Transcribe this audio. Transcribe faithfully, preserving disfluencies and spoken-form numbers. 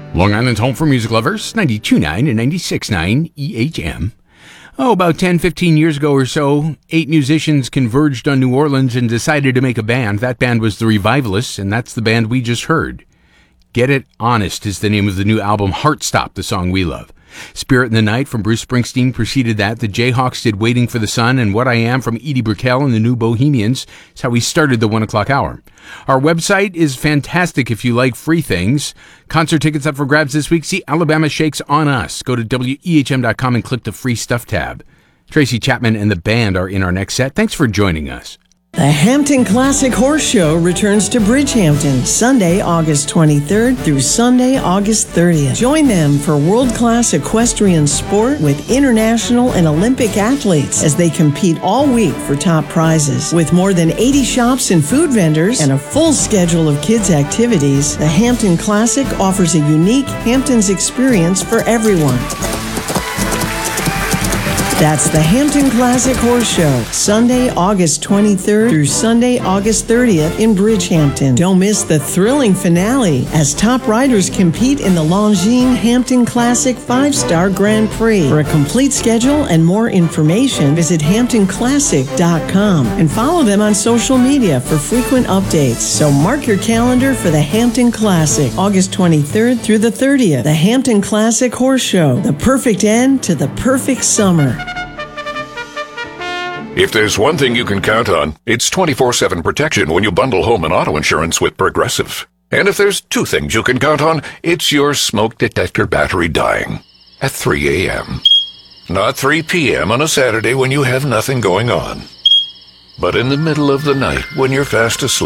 Long Island's home for music lovers, ninety-two point nine and ninety-six point nine E H M. Oh, about ten, fifteen years ago or so, eight musicians converged on New Orleans and decided to make a band. That band was the Revivalists, and that's the band we just heard. Get It Honest is the name of the new album, Heartstop, the song we love. Spirit in the Night from Bruce Springsteen preceded that. The Jayhawks did Waiting for the Sun, and What I Am from Edie Brickell and the New Bohemians. It's how we started the one o'clock hour. Our website is fantastic if you like free things. Concert tickets up for grabs this week. See Alabama Shakes on Us. Go to W E H M dot com and click the free stuff tab. Tracy Chapman and the band are in our next set. Thanks for joining us. The Hampton Classic Horse Show returns to Bridgehampton Sunday, August twenty-third through Sunday, August thirtieth. Join them for world-class equestrian sport with international and Olympic athletes as they compete all week for top prizes. With more than eighty shops and food vendors and a full schedule of kids' activities, the Hampton Classic offers a unique Hamptons experience for everyone. That's the Hampton Classic Horse Show, Sunday, August twenty-third through Sunday, August thirtieth in Bridgehampton. Don't miss the thrilling finale as top riders compete in the Longines Hampton Classic five-Star Grand Prix. For a complete schedule and more information, visit hampton classic dot com and follow them on social media for frequent updates. So mark your calendar for the Hampton Classic, August twenty-third through the thirtieth. The Hampton Classic Horse Show, the perfect end to the perfect summer. If there's one thing you can count on, it's twenty-four seven protection when you bundle home and auto insurance with Progressive. And if there's two things you can count on, it's your smoke detector battery dying at three a.m. Not three p.m. on a Saturday when you have nothing going on, but in the middle of the night when you're fast asleep.